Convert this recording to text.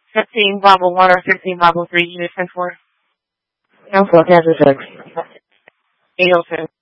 15 Bible 1 or 15 Bible 3, unit 10-4. Council, Kansas 6. 802.